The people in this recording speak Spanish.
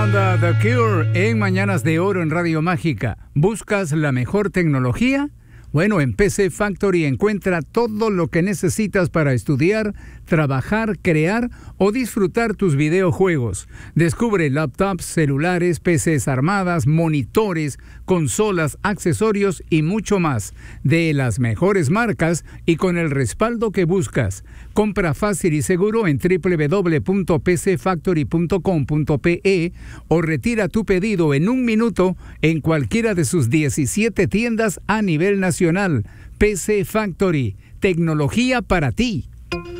banda The Cure en Mañanas de Oro en Radio Mágica. ¿Buscas la mejor tecnología? Bueno, en PC Factory encuentra todo lo que necesitas para estudiar, trabajar, crear o disfrutar tus videojuegos. Descubre laptops, celulares, PCs armadas, monitores, consolas, accesorios y mucho más, de las mejores marcas y con el respaldo que buscas. Compra fácil y seguro en www.pcfactory.com.pe o retira tu pedido en 1 minuto en cualquiera de sus 17 tiendas a nivel nacional. PC Factory, tecnología para ti.